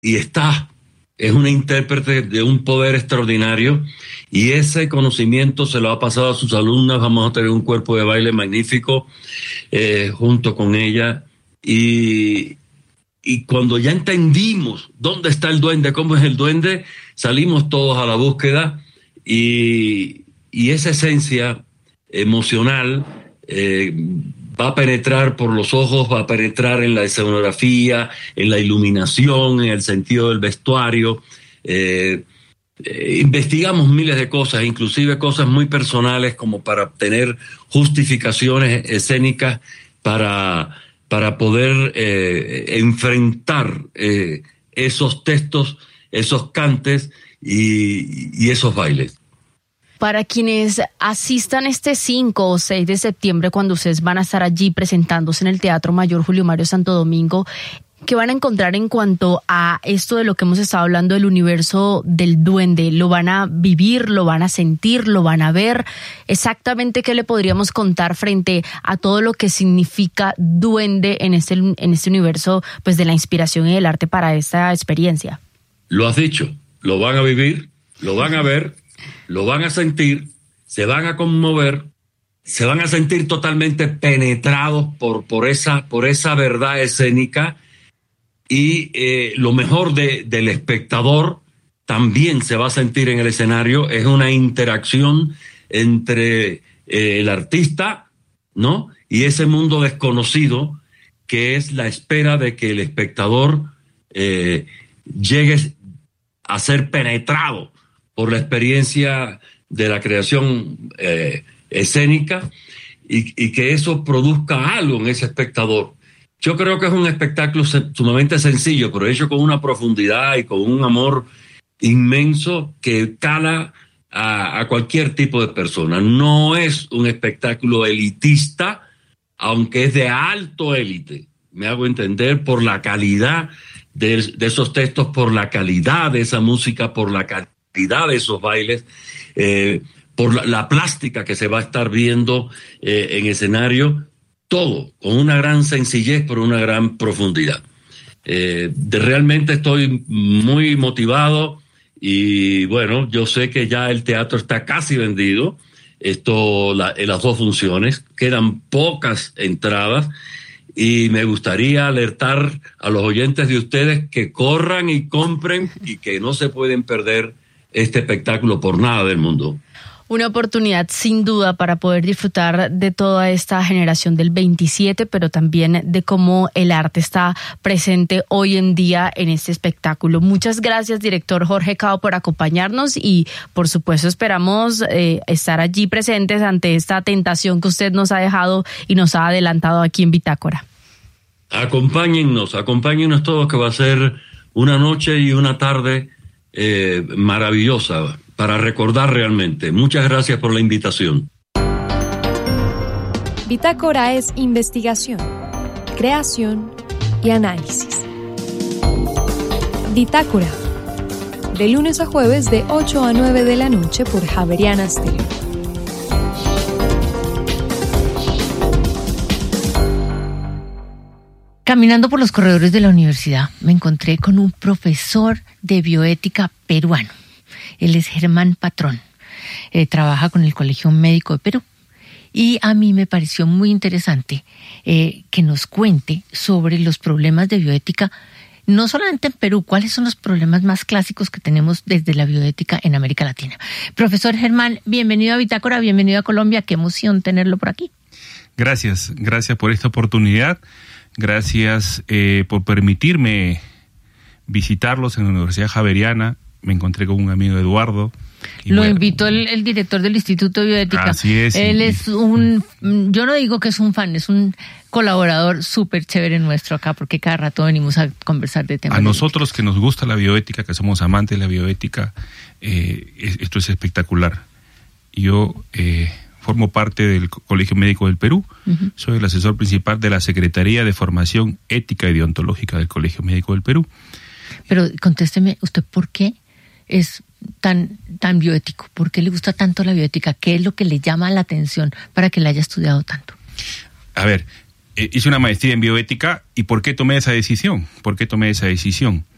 y es una intérprete de un poder extraordinario, y ese conocimiento se lo ha pasado a sus alumnas. Vamos a tener un cuerpo de baile magnífico junto con ella, y cuando ya entendimos dónde está el duende, cómo es el duende, salimos todos a la búsqueda, y esa esencia emocional va a penetrar por los ojos, va a penetrar en la escenografía, en la iluminación, en el sentido del vestuario. Investigamos miles de cosas, inclusive cosas muy personales, como para obtener justificaciones escénicas para poder enfrentar esos textos, esos cantes y esos bailes. Para quienes asistan este 5 o 6 de septiembre, cuando ustedes van a estar allí presentándose en el Teatro Mayor Julio Mario Santo Domingo, ¿qué van a encontrar en cuanto a esto de lo que hemos estado hablando del universo del duende? ¿Lo van a vivir, lo van a sentir, lo van a ver? Exactamente, ¿qué le podríamos contar frente a todo lo que significa duende en este universo, pues, de la inspiración y del arte para esta experiencia? Lo has dicho, lo van a vivir, lo van a ver, lo van a sentir, se van a conmover, se van a sentir totalmente penetrados por esa verdad escénica, y lo mejor del espectador también se va a sentir en el escenario. Es una interacción entre el artista, ¿no?, y ese mundo desconocido, que es la espera de que el espectador llegue a ser penetrado por la experiencia de la creación escénica, y que eso produzca algo en ese espectador. Yo creo que es un espectáculo sumamente sencillo, pero hecho con una profundidad y con un amor inmenso que cala a cualquier tipo de persona. No es un espectáculo elitista, aunque es de alto élite, me hago entender, por la calidad de esos textos, por la calidad de esa música, por la calidad de esos bailes, por la plástica que se va a estar viendo en escenario, todo con una gran sencillez, pero una gran profundidad. Realmente estoy muy motivado, y bueno, yo sé que ya el teatro está casi vendido, en las 2 funciones, quedan pocas entradas, y me gustaría alertar a los oyentes de ustedes que corran y compren, y que no se pueden perder este espectáculo por nada del mundo. Una oportunidad sin duda para poder disfrutar de toda esta generación del 27, pero también de cómo el arte está presente hoy en día en este espectáculo. Muchas gracias, director Jorge Cao, por acompañarnos, y por supuesto esperamos estar allí presentes ante esta tentación que usted nos ha dejado y nos ha adelantado aquí en Bitácora. Acompáñennos todos, que va a ser una noche y una tarde maravillosa para recordar realmente. Muchas gracias por la invitación. Bitácora es investigación, creación y análisis. Bitácora, de lunes a jueves de 8 a 9 de la noche por Javeriana Stereo. Caminando por los corredores de la universidad, me encontré con un profesor de bioética peruano. Él es Germán Patrón. Trabaja con el Colegio Médico de Perú. Y a mí me pareció muy interesante que nos cuente sobre los problemas de bioética, no solamente en Perú. ¿Cuáles son los problemas más clásicos que tenemos desde la bioética en América Latina? Profesor Germán, bienvenido a Bitácora, bienvenido a Colombia. Qué emoción tenerlo por aquí. Gracias por esta oportunidad. Gracias por permitirme visitarlos en la Universidad Javeriana. Me encontré con un amigo, Eduardo. Lo invitó el director del Instituto de Bioética. Así es. Él es yo no digo que es un fan, es un colaborador súper chévere nuestro acá, porque cada rato venimos a conversar de temas. A nosotros que nos gusta la bioética, que somos amantes de la bioética, esto es espectacular. Yo formo parte del Colegio Médico del Perú. Uh-huh. Soy el asesor principal de la Secretaría de Formación Ética y Deontológica del Colegio Médico del Perú. Pero contésteme, ¿usted por qué es tan bioético? ¿Por qué le gusta tanto la bioética? ¿Qué es lo que le llama la atención para que la haya estudiado tanto? A ver, hice una maestría en bioética, ¿y por qué tomé esa decisión?